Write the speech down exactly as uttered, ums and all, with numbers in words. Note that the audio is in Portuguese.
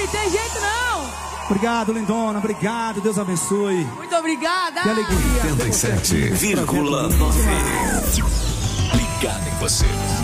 aí, tem jeito não. Obrigado, lindona, obrigado, Deus abençoe. Muito obrigada. Que alegria. oitenta e sete vírgula nove. Ligado em você.